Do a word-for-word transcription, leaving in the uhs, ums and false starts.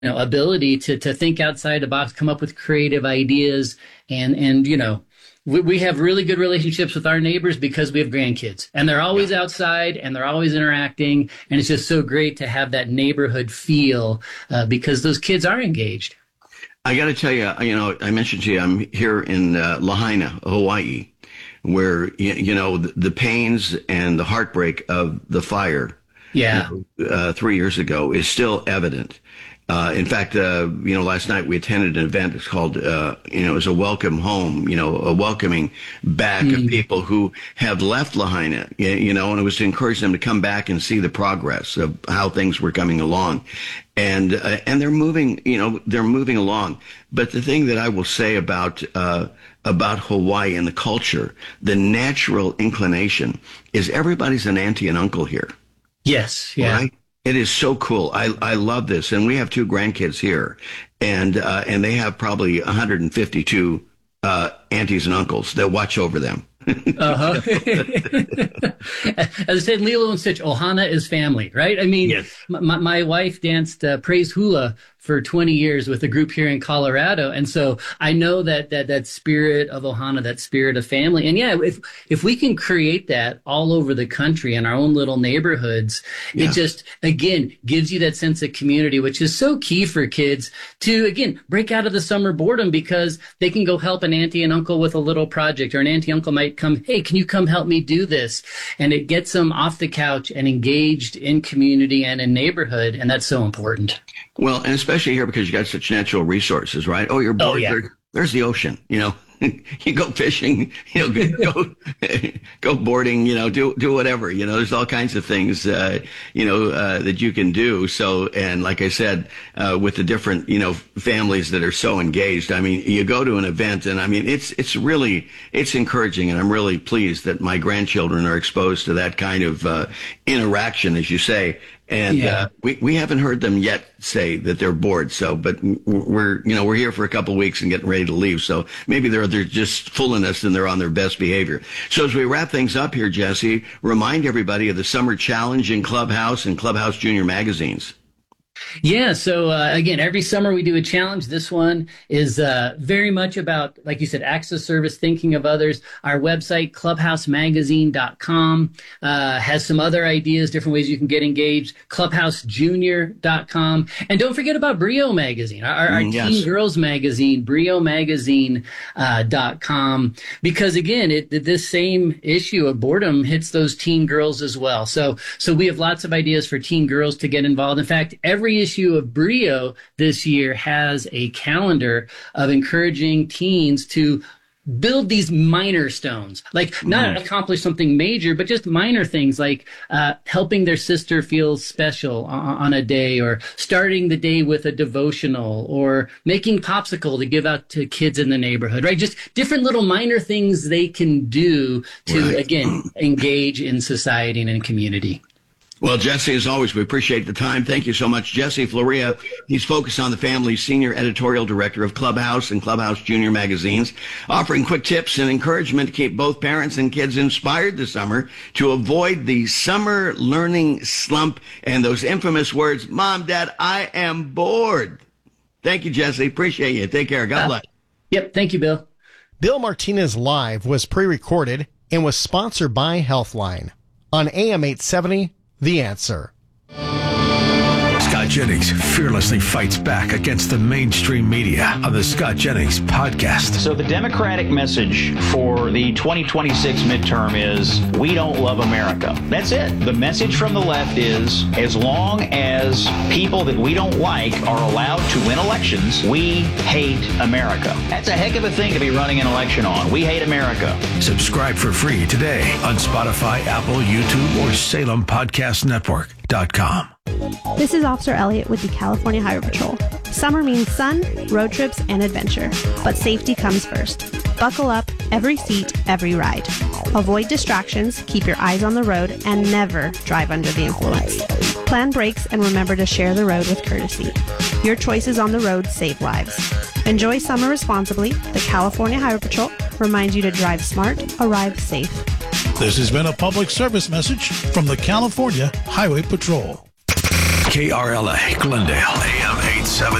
know, ability to to think outside the box, come up with creative ideas, and and you know, we, we have really good relationships with our neighbors because we have grandkids, and they're always yeah. outside and they're always interacting, and it's just so great to have that neighborhood feel uh, because those kids are engaged. I got to tell you, you know, I mentioned to you, I'm here in uh, Lahaina, Hawaii, where you, you know the, the pains and the heartbreak of the fire. Yeah, you know, uh, three years ago is still evident. Uh, in fact, uh, you know, last night we attended an event. It's called, uh, you know, it was a welcome home, you know, a welcoming back mm. of people who have left Lahaina, you know, and it was to encourage them to come back and see the progress of how things were coming along. And, uh, and they're moving, you know, they're moving along. But the thing that I will say about, uh, about Hawaii and the culture, the natural inclination is everybody's an auntie and uncle here. Yes. Yeah. Right? It is so cool. I, I love this. And we have two grandkids here, and uh, and they have probably one hundred fifty-two uh, aunties and uncles that watch over them. uh-huh. As I said, Lilo and Stitch, Ohana is family, right? I mean, yes. my, my wife danced uh, praise hula for twenty years with a group here in Colorado. And so I know that, that, that spirit of Ohana, that spirit of family. And yeah, if, if we can create that all over the country in our own little neighborhoods, yeah. it just, again, gives you that sense of community, which is so key for kids to, again, break out of the summer boredom because they can go help an auntie and uncle with a little project, or an auntie uncle might come, hey, can you come help me do this? And it gets them off the couch and engaged in community and in neighborhood. And that's so important. Well, and especially here because you got such natural resources, right? Oh, you're bored. Oh, yeah. there, there's the ocean, you know. You go fishing, you know, go go boarding, you know, do do whatever, you know. There's all kinds of things, uh, you know, uh, that you can do. So, and like I said, uh, with the different, you know, families that are so engaged. I mean, you go to an event, and I mean, it's it's really it's encouraging, and I'm really pleased that my grandchildren are exposed to that kind of uh, interaction, as you say. And yeah. uh, we we haven't heard them yet say that they're bored. So, but we're you know we're here for a couple of weeks and getting ready to leave. So maybe they're they're just fooling us and they're on their best behavior. So as we wrap things up here, Jesse, remind everybody of the Summer Challenge in Clubhouse and Clubhouse Junior magazines. Yeah. So, uh, again, every summer we do a challenge. This one is uh, very much about, like you said, acts of service, thinking of others. Our website, clubhouse magazine dot com, uh, has some other ideas, different ways you can get engaged, clubhouse junior dot com. And don't forget about Brio Magazine, our, our mm, yes. teen girls magazine, brio magazine dot com. Because, again, it, this same issue of boredom hits those teen girls as well. So, so we have lots of ideas for teen girls to get involved. In fact, every issue of Brio this year has a calendar of encouraging teens to build these minor stones, like not mm. accomplish something major, but just minor things like uh, helping their sister feel special on, on a day, or starting the day with a devotional, or making popsicle to give out to kids in the neighborhood, right? Just different little minor things they can do to, right. again, engage in society and in community. Well, Jesse, as always, we appreciate the time. Thank you so much. Jesse Florea, he's focused on the family, senior editorial director of Clubhouse and Clubhouse Junior magazines, offering quick tips and encouragement to keep both parents and kids inspired this summer to avoid the summer learning slump and those infamous words, Mom, Dad, I am bored. Thank you, Jesse. Appreciate you. Take care. God uh, bless. Yep. Thank you, Bill. Bill Martinez Live was pre-recorded and was sponsored by Healthline on A M eight seventy. The Answer. Scott Jennings fearlessly fights back against the mainstream media on the Scott Jennings Podcast. So the Democratic message for the twenty twenty-six midterm is, we don't love America. That's it. The message from the left is, as long as people that we don't like are allowed to win elections, we hate America. That's a heck of a thing to be running an election on. We hate America. Subscribe for free today on Spotify, Apple, YouTube, or Salem Podcast Network dot com. This is Officer Elliott with the California Highway Patrol. Summer means sun, road trips, and adventure. But safety comes first. Buckle up, every seat, every ride. Avoid distractions, keep your eyes on the road, and never drive under the influence. Plan brakes and remember to share the road with courtesy. Your choices on the road save lives. Enjoy summer responsibly. The California Highway Patrol reminds you to drive smart, arrive safe. This has been a public service message from the California Highway Patrol. K R L A, Glendale, A M eight eight seven